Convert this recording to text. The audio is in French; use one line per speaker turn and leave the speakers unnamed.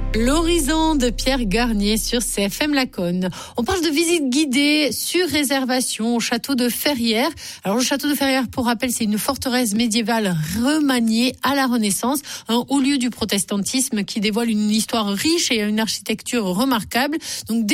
L'horizon de Pierre Garnier sur CFM Laconne. On parle de visite guidée sur réservation au château de Ferrières. Alors le château de Ferrières, pour rappel, c'est une forteresse médiévale remaniée à la Renaissance, un haut lieu du protestantisme qui dévoile une histoire riche et une architecture remarquable. Donc